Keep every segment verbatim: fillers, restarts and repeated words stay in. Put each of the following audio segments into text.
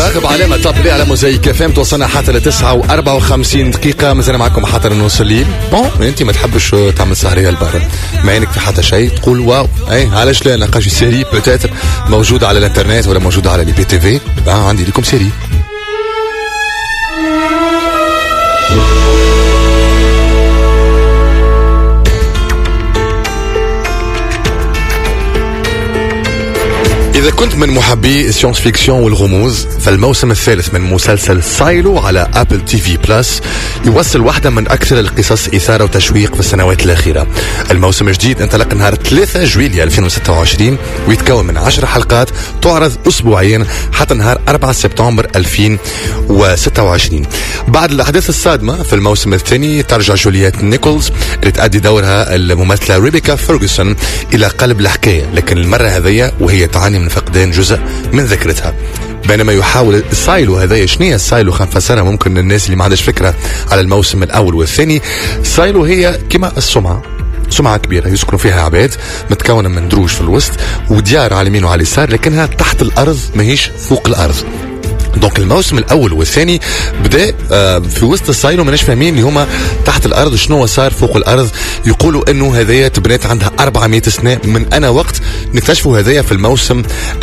راغب علامة طبلي على موزايك اف ام. توصلنا حتى لتسعة وأربعة وخمسين دقيقة. مازال معكم حتى نوصل الليل. بون انت ما تحبش تعمل سهرية البارد، ما عينك في حتى شيء، تقول واو اي علاش لا نلقاش سيري بوتيتر موجودة على الانترنت ولا موجودة على لي بي تي في. عندي لكم سيري. إذا كنت من محبي السيونس فيكسيون والغموض، فالموسم الثالث من مسلسل سايلو على أبل تي في بلس يوصل واحدة من أكثر القصص إثارة وتشويق في السنوات الأخيرة. الموسم الجديد انطلق نهار ثلاثة جويلية ألفين وستة وعشرين ويتكون من عشر حلقات تعرض أسبوعيا حتى نهار أربعة سبتمبر ألفين وستة وعشرين. بعد الأحداث الصادمة في الموسم الثاني ترجع جولييت نيكولز اللي تأدي دورها الممثلة ريبيكا فيرغسون إلى قلب الحكاية، لكن المرة هذه وهي تعاني من فقدان جزء من ذاكرتها. بينما يحاول السايلو هذا شنية السايلو خلينا نفسرها ممكن الناس اللي ما عندهاش فكرة على الموسم الأول والثاني. سايلو هي كما السمعة، سمعة كبيرة يسكن فيها عباد متكونة من دروج في الوسط وديار على اليمين وعلى اليسار، لكنها تحت الأرض ماهيش فوق الأرض. دونك الموسم الاول والثاني بدا آه في وسط السايلو ماناش فاهمين اللي هما تحت الارض شنو صار فوق الارض. يقولوا انه هذايا تبنات عندها أربعمائة سنه من انا وقت نكتشفوا هذايا في الموسم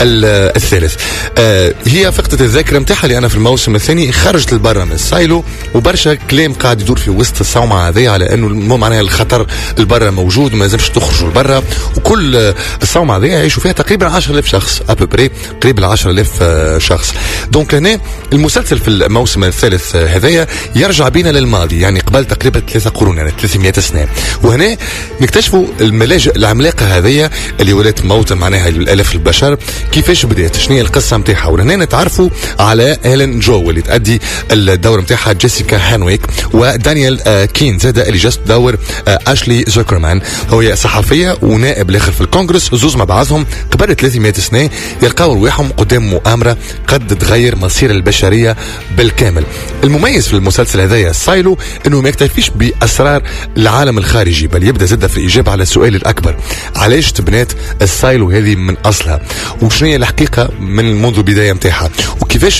الثالث. آه هي فقدت الذاكره نتاعها لان في الموسم الثاني خرجت لبرا من السايلو وبرشا كلام قاعد يدور في وسط الصومعه هذايا على انه مو معناها الخطر البرا موجود وما لازمش تخرجوا لبرا. وكل آه الصومعه هذيا يعيشوا فيها تقريبا عشرة آلاف شخص ابري قريب ل عشرة آلاف آه شخص. دونك هنا المسلسل في الموسم الثالث هذايا يرجع بينا للماضي، يعني قبل تقريبا ثلاثة قرون يعني ثلاثمائة سنة، وهنا نكتشفوا الملاجئ العملاقة هذيا اللي ولات موطن معناها للآلاف البشر كيفاش بدات، شنو هي القصة نتاعها. وهنا نتعرفوا على هيلين جو اللي تأدي الدور نتاعها جيسيكا هانويك، ودانيال آه كين زاد اللي جاست دور آه أشلي زوكرمان. هي صحفية ونائب الاخر في الكونغرس، زوز مع بعضهم قبل ثلاثمائة سنة يلقاو رواحهم قدام مؤامرة قد تغير مصير البشرية بالكامل. المميز في المسلسل هذايا سايلو انه ما يكتفيش باسرار العالم الخارجي، بل يبدا زاد في الاجابه على السؤال الاكبر: علاش تبنات السايلو هذه من اصلها، وشنو هي الحقيقه من منذ البدايه نتاعها، وكيفاش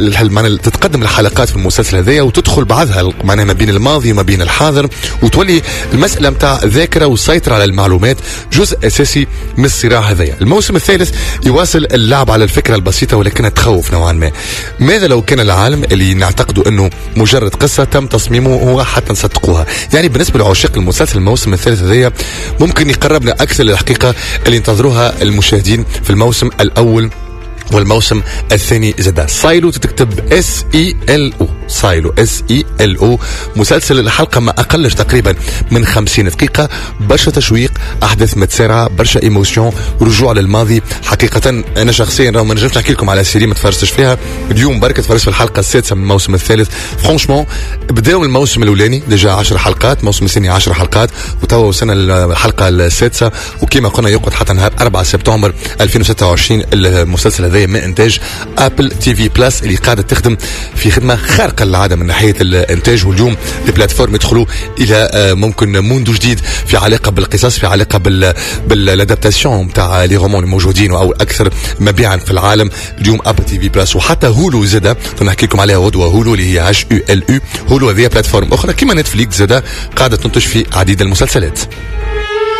تتقدم الحلقات في المسلسل هذايا وتدخل بعضها معناها ما بين الماضي وما بين الحاضر، وتولي المساله نتاع ذاكره والسيطره على المعلومات جزء اساسي من الصراع هذايا. الموسم الثالث يواصل اللعب على الفكره البسيطه ولكنها تخوف نوعا ما. ماذا لو كان العالم اللي نعتقدوا انه مجرد قصه تم تصميمه هو حتى نصدقوها؟ يعني بالنسبه لعشاق المسلسل الموسم الثالث هذايا ممكن يقربنا اكثر للحقيقه اللي ينتظروها المشاهدين في الموسم الاول والموسم الثاني زاد. سايلو تكتب اس اي ال او، سايلو اس اي ال او. مسلسل الحلقه ما اقلش تقريبا من خمسين دقيقه، برشا تشويق، احداث متسارعه، برشا ايموشن، رجوع للماضي. حقيقه انا شخصيا راه ما نجمش نحكي لكم على سيري ما تفرجتش فيها اليوم، بركه تفرجت في الحلقه السادسه من الموسم الثالث. فرانشمون بداوا الموسم الاولاني ديجا عشر حلقات، الموسم الثاني عشر حلقات، وتوا وصلنا الحلقه السادسه، وكما قلنا يقعد حتى نهار أربعة سبتمبر ألفين وستة وعشرين. المسلسل هذا من انتاج ابل تي في بلس اللي قاعده تخدم في خدمه خارقه للعاده من ناحيه الانتاج. واليوم البلاتفورم يدخلوا الى ممكن موندو جديد في علاقه بالقصص، في علاقه بال بالادابتاسيون نتاع لي رومان الموجودين او الاكثر مبيعا في العالم. اليوم ابل تي في بلس وحتى هولو زاده نحكي لكم عليها غدوه. هولو اللي هي اتش يو ال يو، هولو هذه بلاتفورم اخرى كما نتفليكس زاده قاعده تنتج في عديد المسلسلات.